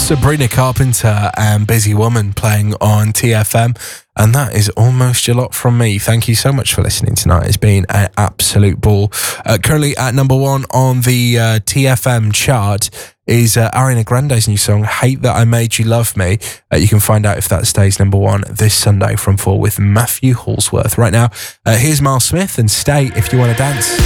Sabrina Carpenter and Busy Woman playing on TFM. And that is almost a lot from me. Thank you so much for listening tonight. It's been an absolute ball. Currently at number 1 on the TFM chart is Ariana Grande's new song, Hate That I Made You Love Me. You can find out if that stays number 1 this Sunday from 4 with Matthew Hallsworth. Right now, here's Miles Smith and Stay If You Want to Dance.